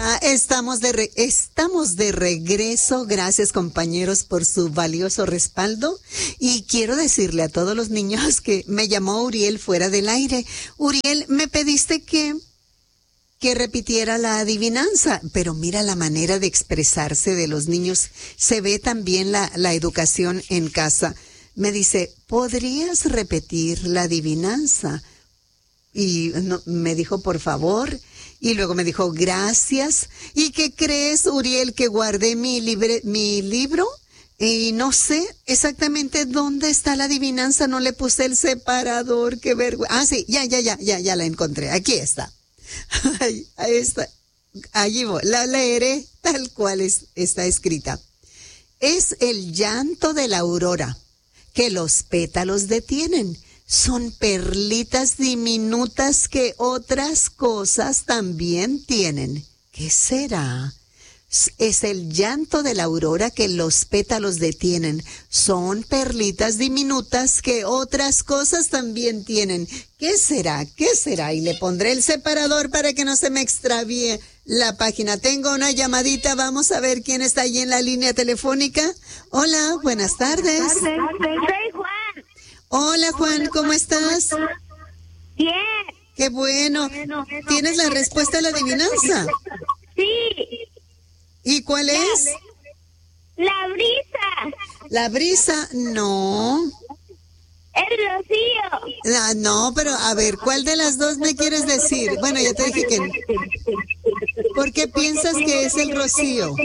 Ya estamos de regreso. Gracias, compañeros, por su valioso respaldo. Y quiero decirle a todos los niños que me llamó Uriel fuera del aire. Uriel, me pediste que repitiera la adivinanza, pero mira la manera de expresarse de los niños. Se ve también la educación en casa. Me dice, ¿podrías repetir la adivinanza? Y me dijo, por favor. Y luego me dijo, gracias. ¿Y qué crees, Uriel, que guardé mi libro? Y no sé exactamente dónde está la adivinanza. No le puse el separador. Qué vergüenza. Ah, sí, ya la encontré. Aquí está. Ahí está. Allí voy. La leeré tal cual está escrita. Es el llanto de la aurora que los pétalos detienen. Son perlitas diminutas que otras cosas también tienen. ¿Qué será? Es el llanto de la aurora que los pétalos detienen. Son perlitas diminutas que otras cosas también tienen. ¿Qué será? ¿Qué será? Y le pondré el separador para que no se me extravíe la página. Tengo una llamadita. Vamos a ver quién está allí en la línea telefónica. Hola, buenas tardes. Soy Juan. Hola, Juan, ¿cómo estás? Bien. Qué bueno. ¿Tienes la respuesta a la adivinanza? Sí. ¿Y cuál es? La brisa. La brisa, no. El rocío. No, pero a ver, ¿cuál de las dos me quieres decir? Bueno, ya te dije que no. ¿Por qué piensas que es el rocío?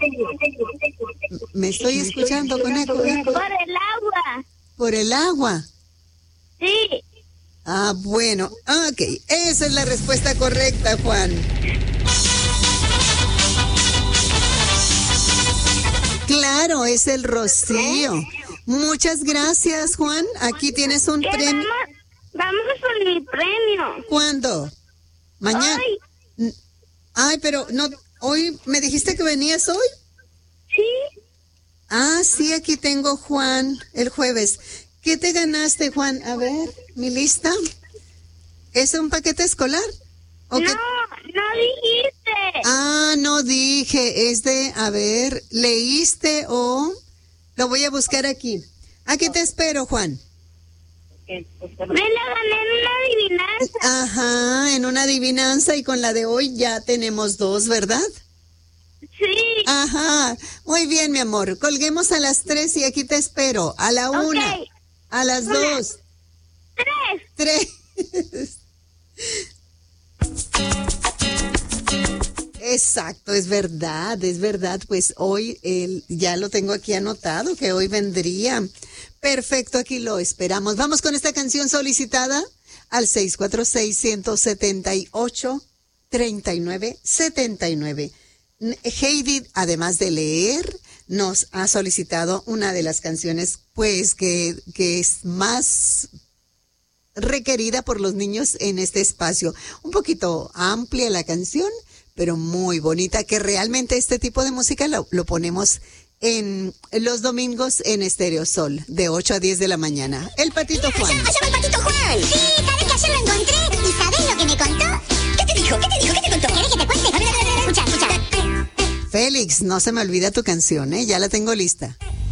Me estoy escuchando con eco. Por el agua. ¿Por el agua? Sí. Ah, bueno, ok. Esa es la respuesta correcta, Juan. Claro, es el rocío. Muchas gracias, Juan. Aquí tienes un premio. Vamos por mi premio. ¿Cuándo? Mañana. Hoy. Ay, pero no, hoy me dijiste que venías hoy. Sí. Ah, sí, aquí tengo, Juan, el jueves. ¿Qué te ganaste, Juan? A ver, mi lista. ¿Es un paquete escolar? No, no dijiste. Ah, no dije. Es de, a ver, ¿leíste o...? Lo voy a buscar aquí. Aquí te espero, Juan. Me la gané en una adivinanza. Ajá, en una adivinanza y con la de hoy ya tenemos dos, ¿verdad? Sí. Ajá, muy bien, mi amor. Colguemos a las 3 y aquí te espero. A la 1, Okay. a las 2. 3. Exacto, es verdad. Pues hoy ya lo tengo aquí anotado, que hoy vendría. Perfecto, aquí lo esperamos. Vamos con esta canción solicitada al 646-178-3979. Heidi, además de leer, nos ha solicitado una de las canciones, pues, que es más requerida por los niños en este espacio. Un poquito amplia la canción, pero muy bonita, que realmente este tipo de música lo ponemos en los domingos en Estéreo Sol, de 8 a 10 de la mañana. El Patito Juan. ¡Se llama el Patito Juan! Sí, ¿sabes que ayer lo encontré? ¿Y sabes lo que me contó? ¿Qué te dijo? ¿Qué te contó? ¿Querés que te cuente? A ver, escucha. Félix, no se me olvida tu canción, ¿eh? Ya la tengo lista.